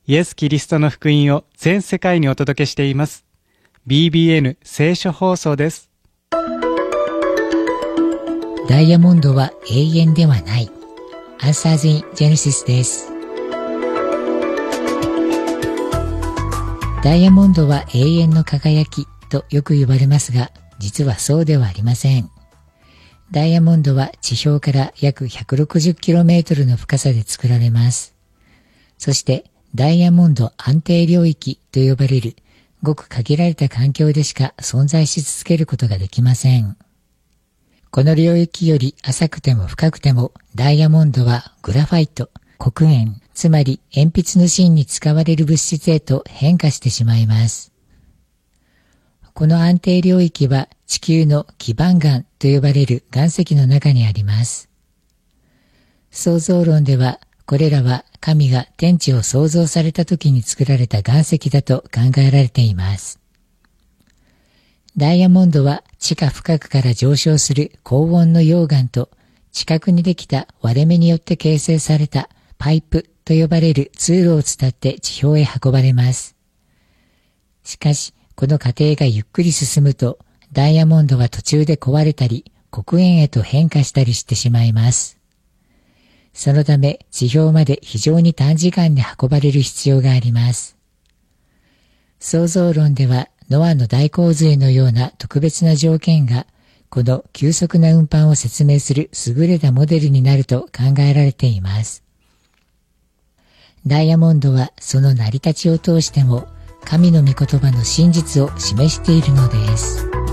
イエス・キリストの福音を全世界にお届けしています。BBN 聖書放送です。 ダイヤモンドは永遠ではない。Answers in Genesis です。ダイヤモンドは永遠の輝きとよく言われますが、実はそうではありません。ダイヤモンドは地表から約 160km の深さで作られます。そしてダイヤモンド安定領域と呼ばれるごく限られた環境でしか存在し続けることができません。この領域より浅くても深くてもダイヤモンドはグラファイト、黒鉛、つまり鉛筆の芯に使われる物質へと変化してしまいます。この安定領域は地球の基盤岩と呼ばれる岩石の中にあります。創造論ではこれらは神が天地を創造された時に作られた岩石だと考えられています。ダイヤモンドは地下深くから上昇する高温の溶岩と地殻にできた割れ目によって形成されたパイプと呼ばれる通路を伝って地表へ運ばれます。しかし、この過程がゆっくり進むと、ダイヤモンドは途中で壊れたり、黒鉛へと変化したりしてしまいます。そのため、地表まで非常に短時間に運ばれる必要があります。創造論では、ノアの大洪水のような特別な条件が、この急速な運搬を説明する優れたモデルになると考えられています。ダイヤモンドはその成り立ちを通しても、神の御言葉の真実を示しているのです。